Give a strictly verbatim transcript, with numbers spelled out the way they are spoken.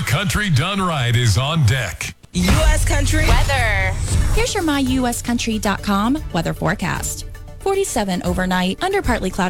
country done right is on deck. U S Country weather. Here's your my U S country dot com weather forecast. forty-seven overnight, under partly cloudy